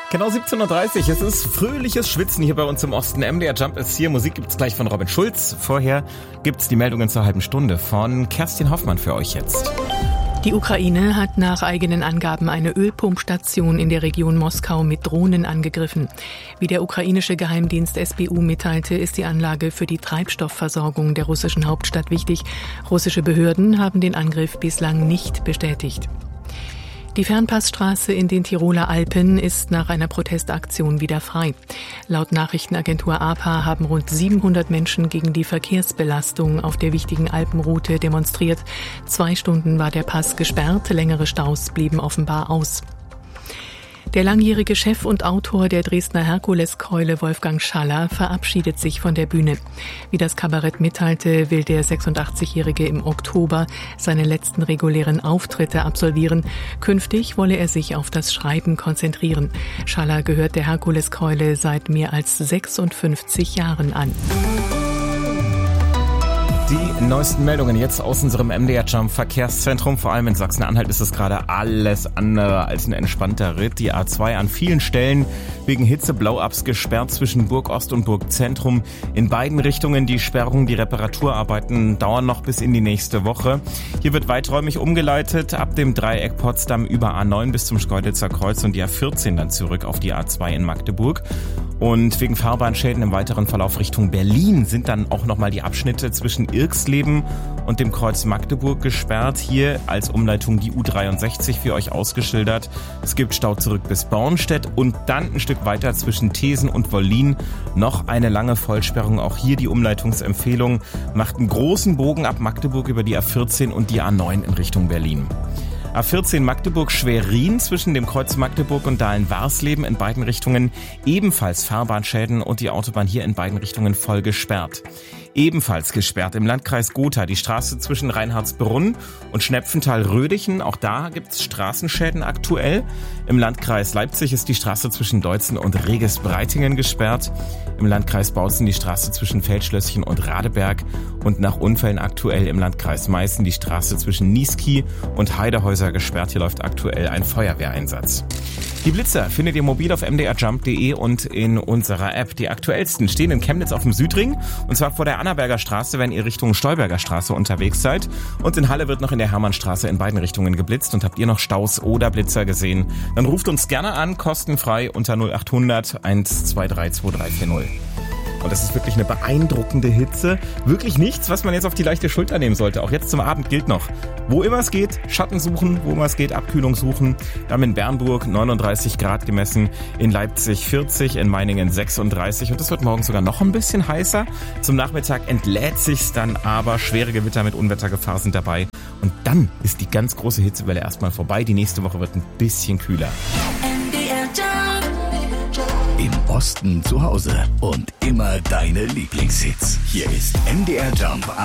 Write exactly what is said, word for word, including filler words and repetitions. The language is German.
Genau siebzehn Uhr dreißig, es ist fröhliches Schwitzen hier bei uns im Osten. M D R Jump ist hier, Musik gibt's gleich von Robin Schulz. Vorher gibt's die Meldungen zur halben Stunde von Kerstin Hoffmann für euch jetzt. Die Ukraine hat nach eigenen Angaben eine Ölpumpstation in der Region Moskau mit Drohnen angegriffen. Wie der ukrainische Geheimdienst S B U mitteilte, ist die Anlage für die Treibstoffversorgung der russischen Hauptstadt wichtig. Russische Behörden haben den Angriff bislang nicht bestätigt. Die Fernpassstraße in den Tiroler Alpen ist nach einer Protestaktion wieder frei. Laut Nachrichtenagentur A P A haben rund siebenhundert Menschen gegen die Verkehrsbelastung auf der wichtigen Alpenroute demonstriert. Zwei Stunden war der Pass gesperrt, längere Staus blieben offenbar aus. Der langjährige Chef und Autor der Dresdner Herkuleskeule Wolfgang Schaller verabschiedet sich von der Bühne. Wie das Kabarett mitteilte, will der sechsundachtzigjährige im Oktober seine letzten regulären Auftritte absolvieren. Künftig wolle er sich auf das Schreiben konzentrieren. Schaller gehört der Herkuleskeule seit mehr als sechsundfünfzig Jahren an. Die neuesten Meldungen jetzt aus unserem M D R Jump Verkehrszentrum. Vor allem in Sachsen-Anhalt ist es gerade alles andere als ein entspannter Ritt. Die A zwei an vielen Stellen wegen Hitze-Blow-ups gesperrt zwischen Burg Ost und Burg Zentrum. In beiden Richtungen die Sperrung, die Reparaturarbeiten dauern noch bis in die nächste Woche. Hier wird weiträumig umgeleitet ab dem Dreieck Potsdam über A neun bis zum Schkeuditzer Kreuz und die A vierzehn dann zurück auf die A zwei in Magdeburg. Und wegen Fahrbahnschäden im weiteren Verlauf Richtung Berlin sind dann auch nochmal die Abschnitte zwischen Irxleben und dem Kreuz Magdeburg gesperrt. Hier als Umleitung die U dreiundsechzig für euch ausgeschildert. Es gibt Stau zurück bis Bornstedt und dann ein Stück weiter zwischen Thesen und Wollin noch eine lange Vollsperrung. Auch hier die Umleitungsempfehlung macht einen großen Bogen ab Magdeburg über die A vierzehn und die A neun in Richtung Berlin. A vierzehn Magdeburg-Schwerin zwischen dem Kreuz Magdeburg und Dahlen-Warsleben in beiden Richtungen ebenfalls Fahrbahnschäden und die Autobahn hier in beiden Richtungen voll gesperrt. Ebenfalls gesperrt im Landkreis Gotha die Straße zwischen Reinhardsbrunn und Schnepfenthal-Rödichen. Auch da gibt's Straßenschäden aktuell. Im Landkreis Leipzig ist die Straße zwischen Deutzen und Reges-Breitingen gesperrt. Im Landkreis Bautzen die Straße zwischen Feldschlösschen und Radeberg. Und nach Unfällen aktuell im Landkreis Meißen die Straße zwischen Niesky und Heidehäuser gesperrt. Hier läuft aktuell ein Feuerwehreinsatz. Die Blitzer findet ihr mobil auf m d r jump punkt d e und in unserer App. Die aktuellsten stehen in Chemnitz auf dem Südring und zwar vor der Annaberger Straße, wenn ihr Richtung Stolberger Straße unterwegs seid. Und in Halle wird noch in der Hermannstraße in beiden Richtungen geblitzt. Und habt ihr noch Staus oder Blitzer gesehen, dann ruft uns gerne an, kostenfrei unter null acht hundert eins zwei drei zwei drei vier null. Und das ist wirklich eine beeindruckende Hitze. Wirklich nichts, was man jetzt auf die leichte Schulter nehmen sollte. Auch jetzt zum Abend gilt noch. Wo immer es geht, Schatten suchen, wo immer es geht, Abkühlung suchen. Wir haben in Bernburg neununddreißig Grad gemessen, in Leipzig vierzig, in Meiningen sechsunddreißig. Und es wird morgen sogar noch ein bisschen heißer. Zum Nachmittag entlädt sich's dann aber. Schwere Gewitter mit Unwettergefahr sind dabei. Und dann ist die ganz große Hitzewelle erstmal vorbei. Die nächste Woche wird ein bisschen kühler. Im Osten zu Hause und immer deine Lieblingshits. Hier ist M D R Jump